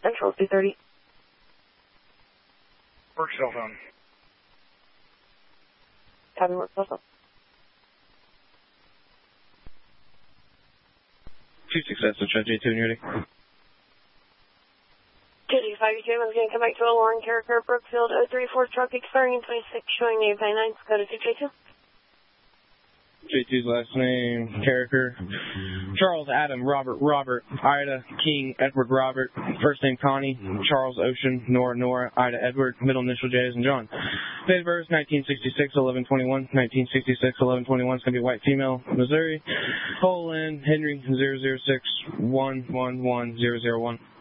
Central 230. Work cell phone. Copy, work cell phone. 26, that's J2 and ready. KD5, I'm going to come back to Alarm, Character, Brookfield, 034 truck expiring in 26, showing name 59, Dakota 2J2. J2's last name, Character, Charles, Adam, Robert, Ida, King, Edward, Robert, first name Connie, Charles, Ocean, Nora, Ida, Edward, middle initial J as in John. Date of birth, 1966, 11/21, 1966, 11/21, it's going to be white female, Missouri, Poland, Henry, 006-111-001.